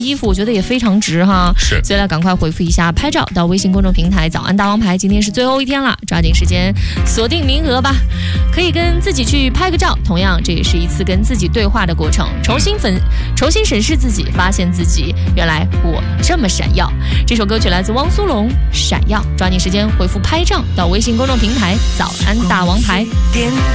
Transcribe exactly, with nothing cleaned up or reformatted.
衣服，我觉得也非常值哈。 是， 所以来赶快回复一下拍照到微信公众平台早安大王牌，今天是最后一天了，抓紧时间锁定名额吧，可以跟自己去拍个照，同样这也是一次跟自己对话的过程，重新粉重新审视自己，发现自己原来我这么闪耀。这首歌曲来自汪苏泷《闪耀》，抓紧时间回复拍照到微信公众平台早安大王牌。